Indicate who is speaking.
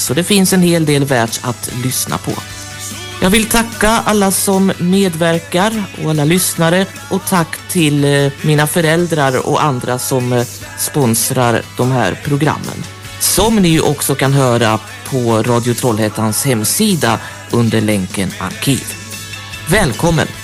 Speaker 1: så det finns en hel del värt att lyssna på. Jag vill tacka alla som medverkar och alla lyssnare, och tack till mina föräldrar och andra som sponsrar de här programmen, som ni också kan höra på Radio Trollhättans hemsida under länken arkiv. Välkommen!